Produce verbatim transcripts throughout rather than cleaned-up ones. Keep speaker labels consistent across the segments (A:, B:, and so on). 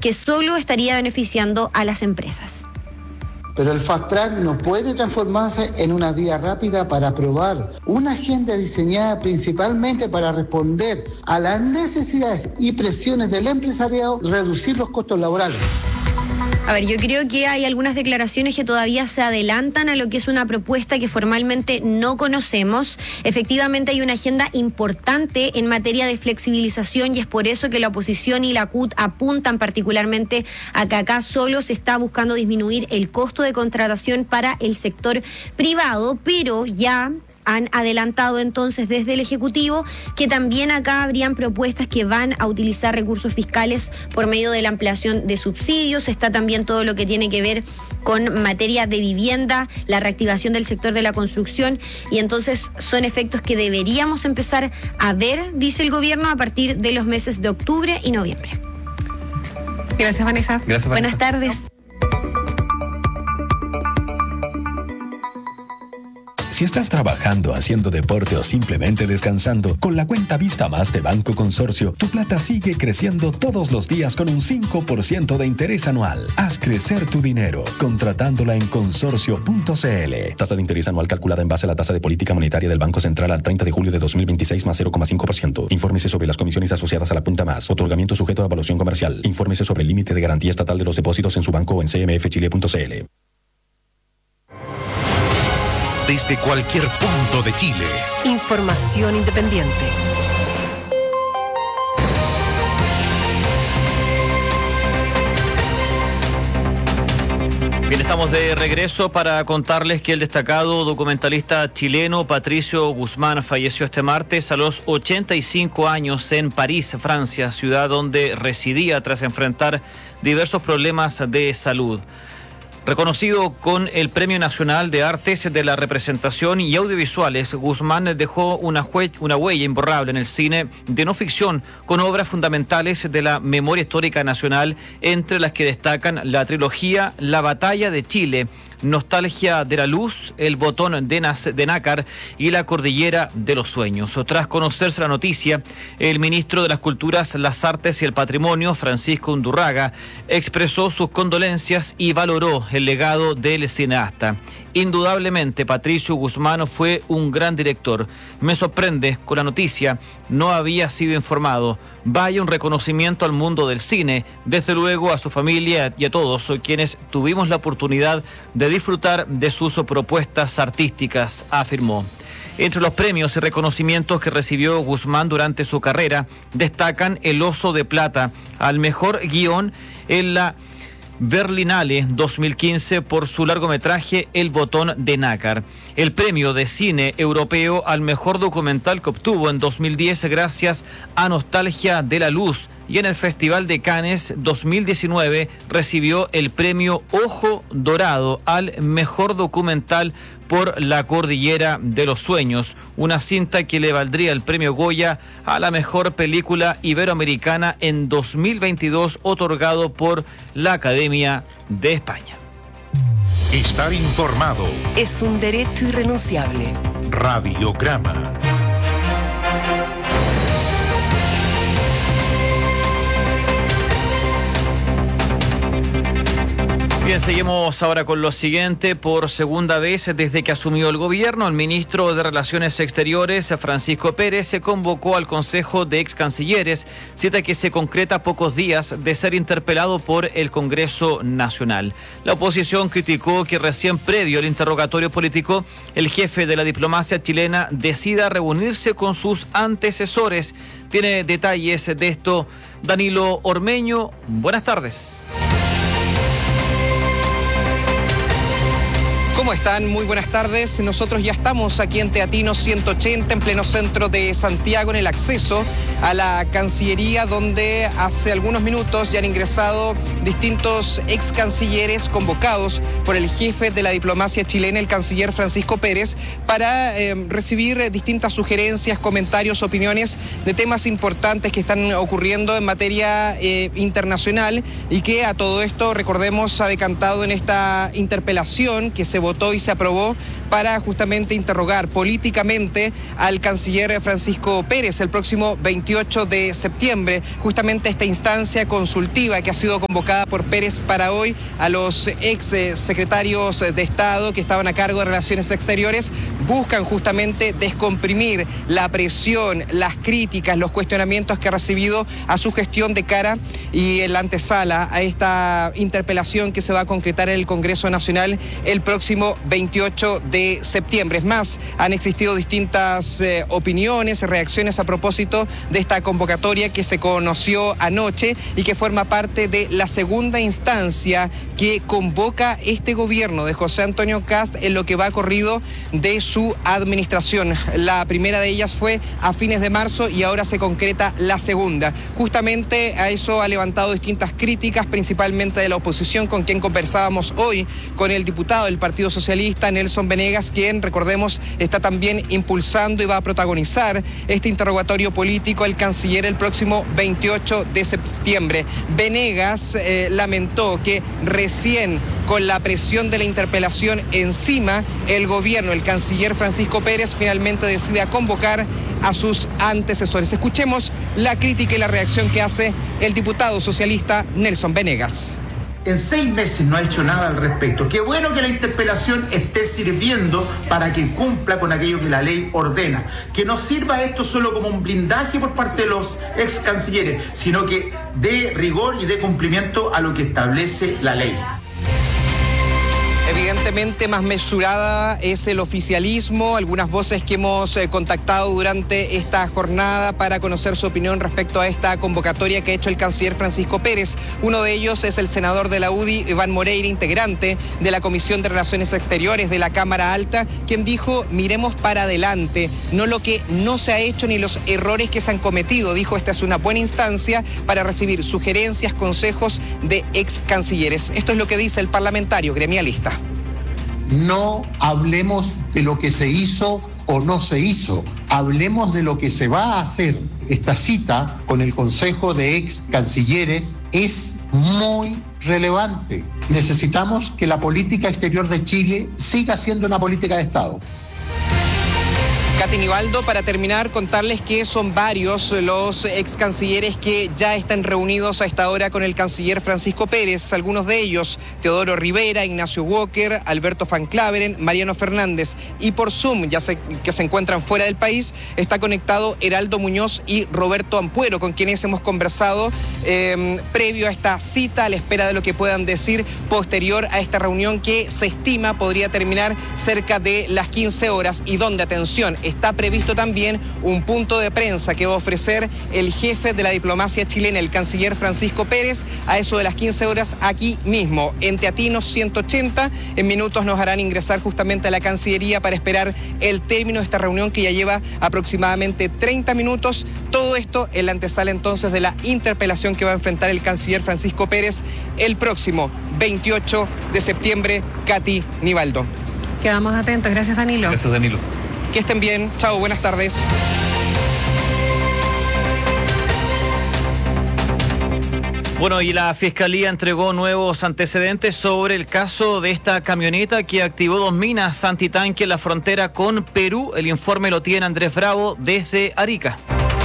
A: que solo estaría beneficiando a las empresas.
B: Pero el Fast Track no puede transformarse en una vía rápida para aprobar una agenda diseñada principalmente para responder a las necesidades y presiones del empresariado y reducir los costos laborales.
A: A ver, yo creo que hay algunas declaraciones que todavía se adelantan a lo que es una propuesta que formalmente no conocemos. Efectivamente hay una agenda importante en materia de flexibilización y es por eso que la oposición y la C U T apuntan particularmente a que acá solo se está buscando disminuir el costo de contratación para el sector privado, pero ya han adelantado entonces desde el Ejecutivo que también acá habrían propuestas que van a utilizar recursos fiscales por medio de la ampliación de subsidios. Está también todo lo que tiene que ver con materia de vivienda, la reactivación del sector de la construcción, y entonces son efectos que deberíamos empezar a ver, dice el gobierno, a partir de los meses de octubre y noviembre.
C: Gracias, Vanessa.
D: Gracias, Vanessa.
A: Buenas tardes.
E: Si estás trabajando, haciendo deporte o simplemente descansando, con la cuenta Vista Más de Banco Consorcio, tu plata sigue creciendo todos los días con un cinco por ciento de interés anual. Haz crecer tu dinero contratándola en consorcio punto c l. Tasa de interés anual calculada en base a la tasa de política monetaria del Banco Central al treinta de julio de dos mil veintiséis más cero coma cinco por ciento. Infórmese sobre las comisiones asociadas a la punta más. Otorgamiento sujeto a evaluación comercial. Infórmese sobre el límite de garantía estatal de los depósitos en su banco o en c m f chile punto c l.
F: Desde cualquier punto de Chile.
C: Información independiente.
D: Bien, estamos de regreso para contarles que el destacado documentalista chileno Patricio Guzmán falleció este martes a los ochenta y cinco años en París, Francia, ciudad donde residía tras enfrentar diversos problemas de salud. Reconocido con el Premio Nacional de Artes de la Representación y Audiovisuales, Guzmán dejó una, hue- una huella imborrable en el cine de no ficción con obras fundamentales de la memoria histórica nacional, entre las que destacan la trilogía La Batalla de Chile, Nostalgia de la Luz, El Botón de, Nas- de Nácar y La Cordillera de los Sueños. Tras conocerse la noticia, el ministro de las Culturas, las Artes y el Patrimonio, Francisco Undurraga, expresó sus condolencias y valoró el legado del cineasta. Indudablemente, Patricio Guzmán fue un gran director. Me sorprende con la noticia, no había sido informado. Vaya un reconocimiento al mundo del cine, desde luego a su familia y a todos quienes tuvimos la oportunidad de disfrutar de sus propuestas artísticas, afirmó. Entre los premios y reconocimientos que recibió Guzmán durante su carrera, destacan el Oso de Plata al mejor guión en la Berlinale dos mil quince por su largometraje El Botón de Nácar. El premio de cine europeo al mejor documental que obtuvo en dos mil diez gracias a Nostalgia de la Luz, y en el Festival de Cannes dos mil diecinueve recibió el premio Ojo Dorado al mejor documental por La Cordillera de los Sueños, una cinta que le valdría el premio Goya a la mejor película iberoamericana en dos mil veintidós, otorgado por la Academia de España.
F: Estar informado.
C: Es un derecho irrenunciable.
F: Radiograma.
D: Bien, seguimos ahora con lo siguiente. Por segunda vez desde que asumió el gobierno, el ministro de Relaciones Exteriores, Francisco Pérez, se convocó al Consejo de Ex Cancilleres, cita que se concreta a pocos días de ser interpelado por el Congreso Nacional. La oposición criticó que recién previo al interrogatorio político, el jefe de la diplomacia chilena decida reunirse con sus antecesores. Tiene detalles de esto Danilo Ormeño. Buenas tardes.
G: ¿Cómo están? Muy buenas tardes. Nosotros ya estamos aquí en Teatino ciento ochenta, en pleno centro de Santiago, en el acceso a la Cancillería, donde hace algunos minutos ya han ingresado distintos ex cancilleres convocados por el jefe de la diplomacia chilena, el canciller Francisco Pérez, para eh, recibir distintas sugerencias, comentarios, opiniones de temas importantes que están ocurriendo en materia eh, internacional, y que a todo esto, recordemos, ha decantado en esta interpelación que se votó y se aprobó para justamente interrogar políticamente al canciller Francisco Pérez el próximo veintiocho de septiembre. Justamente esta instancia consultiva que ha sido convocada por Pérez para hoy a los ex secretarios de Estado que estaban a cargo de Relaciones Exteriores buscan justamente descomprimir la presión, las críticas, los cuestionamientos que ha recibido a su gestión de cara y en la antesala a esta interpelación que se va a concretar en el Congreso Nacional el próximo veintiocho de septiembre. Es más, han existido distintas eh, opiniones, reacciones a propósito de esta convocatoria que se conoció anoche y que forma parte de la segunda instancia que convoca este gobierno de José Antonio Kast en lo que va corrido de su administración. La primera de ellas fue a fines de marzo y ahora se concreta la segunda. Justamente a eso ha levantado distintas críticas, principalmente de la oposición, con quien conversábamos hoy, con el diputado del Partido Socialista, Nelson Venegas, quien, recordemos, está también impulsando y va a protagonizar este interrogatorio político al canciller el próximo veintiocho de septiembre. Venegas eh, lamentó que recién, con la presión de la interpelación encima, el gobierno, el canciller Francisco Pérez, finalmente decide a convocar a sus antecesores. Escuchemos la crítica y la reacción que hace el diputado socialista Nelson Venegas.
H: En seis meses no ha hecho nada al respecto. Qué bueno que la interpelación esté sirviendo para que cumpla con aquello que la ley ordena. Que no sirva esto solo como un blindaje por parte de los ex cancilleres, sino que dé rigor y dé cumplimiento a lo que establece la ley.
G: Evidentemente más mesurada es el oficialismo, algunas voces que hemos eh, contactado durante esta jornada para conocer su opinión respecto a esta convocatoria que ha hecho el canciller Francisco Pérez. Uno de ellos es el senador de la U D I, Iván Moreira, integrante de la Comisión de Relaciones Exteriores de la Cámara Alta, quien dijo: miremos para adelante, no lo que no se ha hecho ni los errores que se han cometido. Dijo: esta es una buena instancia para recibir sugerencias, consejos de ex cancilleres. Esto es lo que dice el parlamentario gremialista.
I: No hablemos de lo que se hizo o no se hizo, hablemos de lo que se va a hacer. Esta cita con el Consejo de Ex Cancilleres es muy relevante. Necesitamos que la política exterior de Chile siga siendo una política de Estado.
G: Katy Nivaldo, para terminar, contarles que son varios los ex cancilleres que ya están reunidos a esta hora con el canciller Francisco Pérez. Algunos de ellos: Teodoro Rivera, Ignacio Walker, Alberto Van Claveren, Mariano Fernández. Y por Zoom, ya sé que se encuentran fuera del país, está conectado Heraldo Muñoz y Roberto Ampuero, con quienes hemos conversado eh, previo a esta cita, a la espera de lo que puedan decir posterior a esta reunión que se estima podría terminar cerca de las quince horas y donde, atención, está previsto también un punto de prensa que va a ofrecer el jefe de la diplomacia chilena, el canciller Francisco Pérez, a eso de las quince horas aquí mismo, en Teatinos ciento ochenta. En minutos nos harán ingresar justamente a la Cancillería para esperar el término de esta reunión que ya lleva aproximadamente treinta minutos. Todo esto en la antesala entonces de la interpelación que va a enfrentar el canciller Francisco Pérez el próximo veintiocho de septiembre. Katy Nivaldo.
C: Quedamos atentos. Gracias, Danilo.
D: Gracias, Danilo.
G: Que estén bien. Chao, buenas tardes.
D: Bueno, y la Fiscalía entregó nuevos antecedentes sobre el caso de esta camioneta que activó dos minas antitanque en la frontera con Perú. El informe lo tiene Andrés Bravo desde Arica.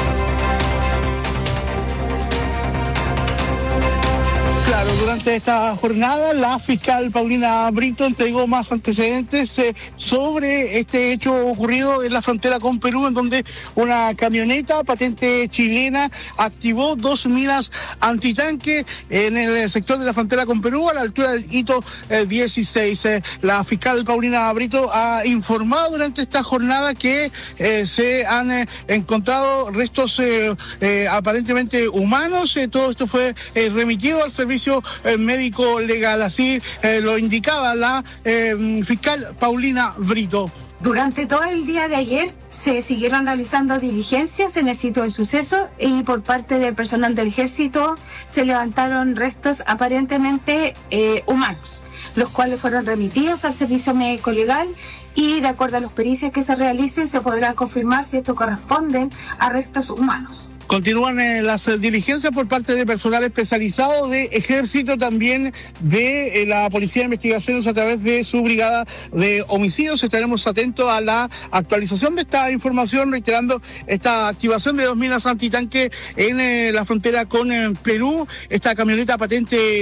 J: Claro, durante esta jornada la fiscal Paulina Brito entregó más antecedentes eh, sobre este hecho ocurrido en la frontera con Perú, en donde una camioneta patente chilena activó dos minas antitanque en el sector de la frontera con Perú a la altura del hito eh, dieciséis. Eh, la fiscal Paulina Brito ha informado durante esta jornada que eh, se han eh, encontrado restos eh, eh, aparentemente humanos. Eh, todo esto fue eh, remitido al servicio Eh, médico legal, así eh, lo indicaba la eh, fiscal Paulina Brito.
K: Durante todo el día de ayer se siguieron realizando diligencias en el sitio del suceso y por parte del personal del ejército se levantaron restos aparentemente eh, humanos, los cuales fueron remitidos al servicio médico legal y de acuerdo a las pericias que se realicen se podrá confirmar si esto corresponde a restos humanos.
J: Continúan eh, las eh, diligencias por parte de personal especializado de Ejército, también de eh, la Policía de Investigaciones a través de su brigada de homicidios. Estaremos atentos a la actualización de esta información, reiterando esta activación de dos minas antitanque en eh, la frontera con eh, Perú. Esta camioneta patente